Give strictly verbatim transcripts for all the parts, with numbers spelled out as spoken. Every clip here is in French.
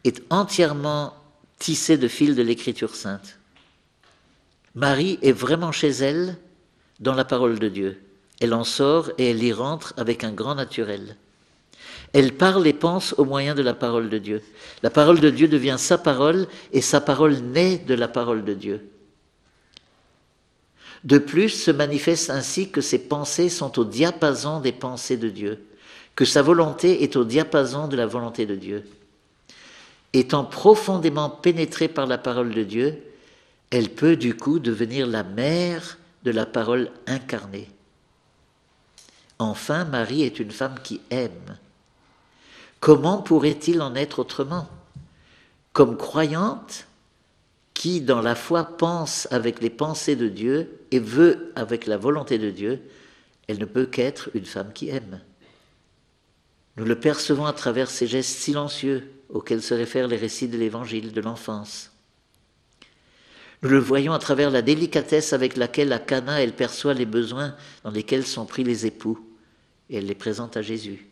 est entièrement tissée de fils de l'Écriture sainte. Marie est vraiment chez elle dans la parole de Dieu. Elle en sort et elle y rentre avec un grand naturel. Elle parle et pense au moyen de la parole de Dieu. La parole de Dieu devient sa parole et sa parole naît de la parole de Dieu. De plus, se manifeste ainsi que ses pensées sont au diapason des pensées de Dieu, que sa volonté est au diapason de la volonté de Dieu. Étant profondément pénétrée par la parole de Dieu, elle peut du coup devenir la mère de la parole incarnée. Enfin, Marie est une femme qui aime. Comment pourrait-il en être autrement? Comme croyante, qui dans la foi pense avec les pensées de Dieu et veut avec la volonté de Dieu, elle ne peut qu'être une femme qui aime. Nous le percevons à travers ces gestes silencieux auxquels se réfèrent les récits de l'Évangile de l'enfance. Nous le voyons à travers la délicatesse avec laquelle à Cana elle perçoit les besoins dans lesquels sont pris les époux et elle les présente à Jésus.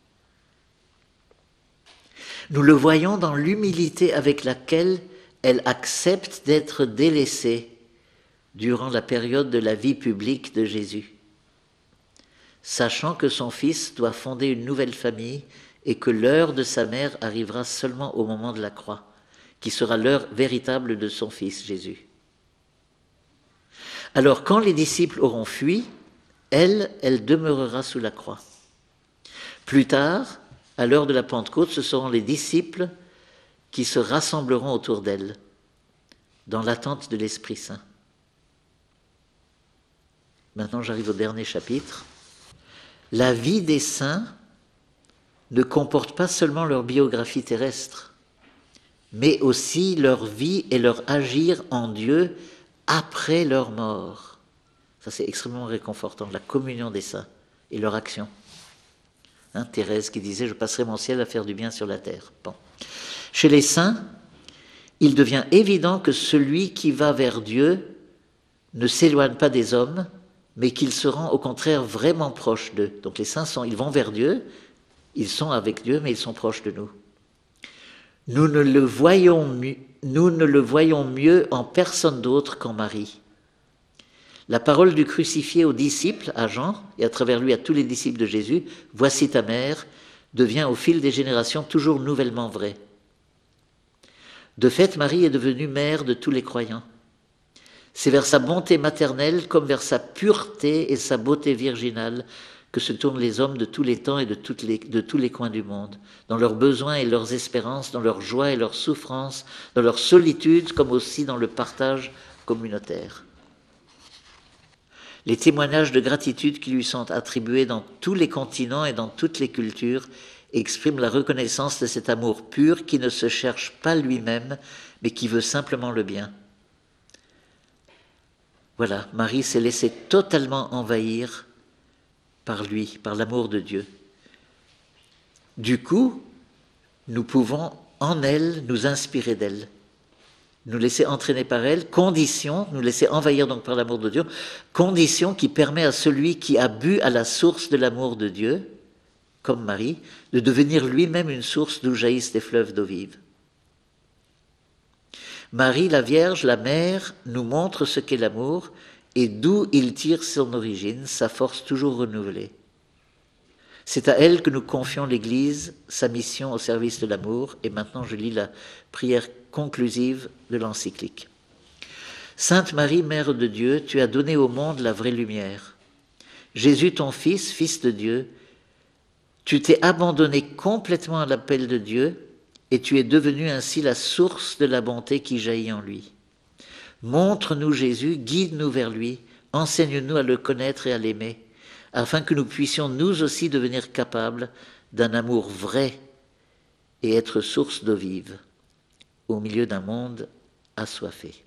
Nous le voyons dans l'humilité avec laquelle elle accepte d'être délaissée durant la période de la vie publique de Jésus, sachant que son fils doit fonder une nouvelle famille et que l'heure de sa mère arrivera seulement au moment de la croix, qui sera l'heure véritable de son fils Jésus. Alors quand les disciples auront fui, elle, elle demeurera sous la croix. Plus tard, à l'heure de la Pentecôte, ce seront les disciples qui se rassembleront autour d'elle, dans l'attente de l'Esprit Saint. Maintenant, j'arrive au dernier chapitre. La vie des saints ne comporte pas seulement leur biographie terrestre, mais aussi leur vie et leur agir en Dieu après leur mort. Ça, c'est extrêmement réconfortant, la communion des saints et leur action. Hein, Thérèse qui disait « Je passerai mon ciel à faire du bien sur la terre ». Bon. Chez les saints, il devient évident que celui qui va vers Dieu ne s'éloigne pas des hommes, mais qu'il se rend au contraire vraiment proche d'eux. Donc les saints, sont, ils vont vers Dieu, ils sont avec Dieu, mais ils sont proches de nous. Nous ne le voyons, nous ne le voyons mieux en personne d'autre qu'en Marie. La parole du crucifié aux disciples, à Jean, et à travers lui à tous les disciples de Jésus, « Voici ta mère », devient au fil des générations toujours nouvellement vraie. De fait, Marie est devenue mère de tous les croyants. C'est vers sa bonté maternelle comme vers sa pureté et sa beauté virginale que se tournent les hommes de tous les temps et de, toutes les, de tous les coins du monde, dans leurs besoins et leurs espérances, dans leurs joies et leurs souffrances, dans leur solitude comme aussi dans le partage communautaire. Les témoignages de gratitude qui lui sont attribués dans tous les continents et dans toutes les cultures expriment la reconnaissance de cet amour pur qui ne se cherche pas lui-même, mais qui veut simplement le bien. Voilà, Marie s'est laissée totalement envahir par lui, par l'amour de Dieu. Du coup, nous pouvons en elle nous inspirer d'elle, nous laisser entraîner par elle, condition, nous laisser envahir donc par l'amour de Dieu, condition qui permet à celui qui a bu à la source de l'amour de Dieu, comme Marie, de devenir lui-même une source d'où jaillissent des fleuves d'eau vive. Marie, la Vierge, la Mère, nous montre ce qu'est l'amour et d'où il tire son origine, sa force toujours renouvelée. C'est à elle que nous confions l'Église, sa mission au service de l'amour. Et maintenant, je lis la prière conclusive de l'encyclique. Sainte Marie, Mère de Dieu, tu as donné au monde la vraie lumière. Jésus, ton Fils, Fils de Dieu, tu t'es abandonné complètement à l'appel de Dieu et tu es devenu ainsi la source de la bonté qui jaillit en lui. Montre-nous Jésus, guide-nous vers lui, enseigne-nous à le connaître et à l'aimer, afin que nous puissions nous aussi devenir capables d'un amour vrai et être source d'eau vive au milieu d'un monde assoiffé.